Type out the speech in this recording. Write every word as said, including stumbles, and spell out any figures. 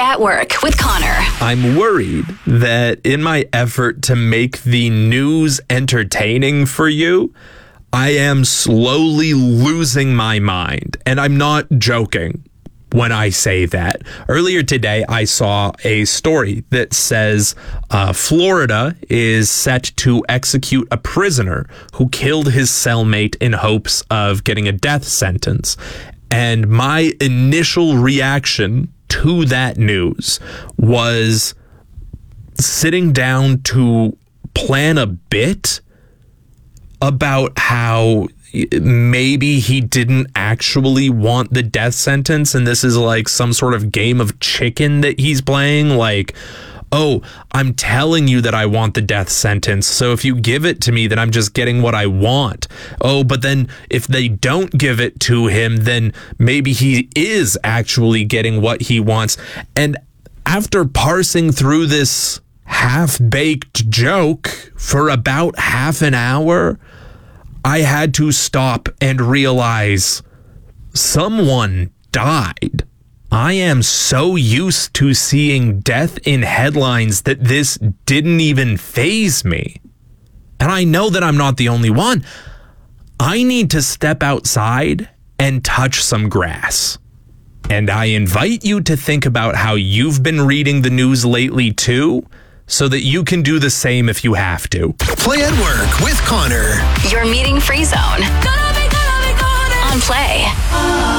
at Work with Connor. I'm worried that in my effort to make the news entertaining for you, I am slowly losing my mind. And I'm not joking when I say that. Earlier today, I saw a story that says uh, Florida is set to execute a prisoner who killed his cellmate in hopes of getting a death sentence. And my initial reaction to that news was sitting down to plan a bit about how maybe he didn't actually want the death sentence, and this is like some sort of game of chicken that he's playing. Like, oh, I'm telling you that I want the death sentence, so if you give it to me, then I'm just getting what I want. Oh, but then if they don't give it to him, then maybe he is actually getting what he wants. And after parsing through this half-baked joke for about half an hour, I had to stop and realize someone died. I am so used to seeing death in headlines that this didn't even faze me. And I know that I'm not the only one. I need to step outside and touch some grass. And I invite you to think about how you've been reading the news lately too, so that you can do the same if you have to. Play at Work with Connor. Your meeting free zone. On Play.